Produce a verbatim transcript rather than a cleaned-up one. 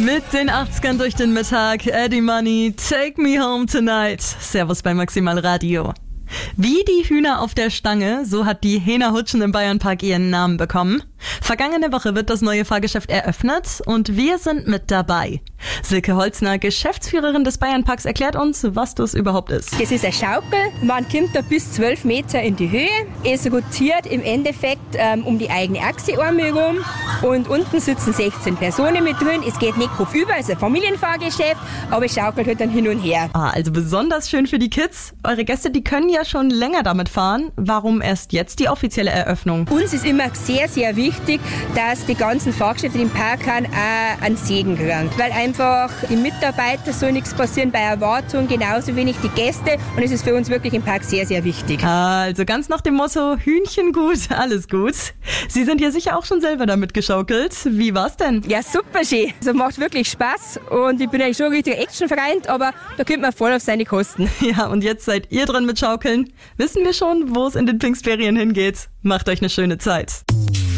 Mit den achtzigern durch den Mittag, Eddie Money, Take Me Home Tonight. Servus bei Maximal Radio. Wie die Hühner auf der Stange, so hat die Hena Hutschen im Bayernpark ihren Namen bekommen. Vergangene Woche wird das neue Fahrgeschäft eröffnet und wir sind mit dabei. Silke Holzner, Geschäftsführerin des Bayernparks, erklärt uns, was das überhaupt ist. Das ist eine Schaukel, man kommt da bis zwölf Meter in die Höhe. Es rotiert im Endeffekt ähm, um die eigene Achse einmal rum und unten sitzen sechzehn Personen mit drin. Es geht nicht kopfüber, es ist ein Familienfahrgeschäft, aber es schaukelt halt dann hin und her. Ah, also besonders schön für die Kids. Eure Gäste, die können ja schon länger damit fahren. Warum erst jetzt die offizielle Eröffnung? Uns ist immer sehr, sehr wichtig, dass die ganzen Fahrgeschäfte im Park auch einen Segen hören. Weil einfach die Mitarbeiter soll nichts passieren bei Erwartung, genauso wenig die Gäste. Und es ist für uns wirklich im Park sehr, sehr wichtig. Also ganz nach dem Motto, Hühnchen gut, alles gut. Sie sind ja sicher auch schon selber damit geschaukelt. Wie war's denn? Ja, super schön. Also macht wirklich Spaß und ich bin eigentlich schon ein richtiger Actionfreund, aber da kommt man voll auf seine Kosten. Ja, und jetzt seid ihr dran mit Schaukeln. Wissen wir schon, wo es in den Pfingstferien hingeht. Macht euch eine schöne Zeit.